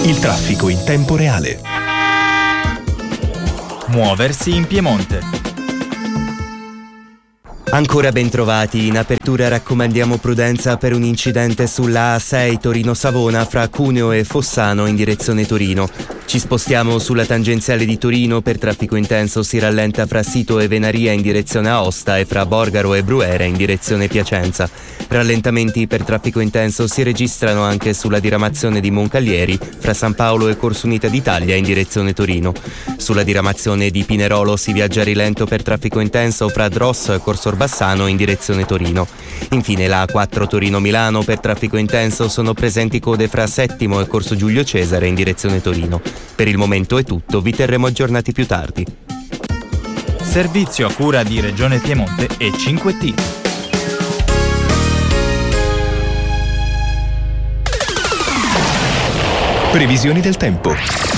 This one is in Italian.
Il traffico in tempo reale. Muoversi in Piemonte. Ancora ben trovati. In apertura raccomandiamo prudenza per un incidente sulla A6 Torino-Savona fra Cuneo e Fossano in direzione Torino. Ci spostiamo sulla tangenziale di Torino. Per traffico intenso si rallenta fra Sito e Venaria in direzione Aosta e fra Borgaro e Bruera in direzione Piacenza. Rallentamenti per traffico intenso si registrano anche sulla diramazione di Moncalieri fra San Paolo e Corso Unita d'Italia in direzione Torino. Sulla diramazione di Pinerolo si viaggia a rilento per traffico intenso fra Dros e Corso Orbassano in direzione Torino. Infine la A4 Torino-Milano. Per traffico intenso sono presenti code fra Settimo e Corso Giulio Cesare in direzione Torino. Per il momento è tutto, vi terremo aggiornati più tardi. Servizio a cura di Regione Piemonte e 5T. Previsioni del tempo.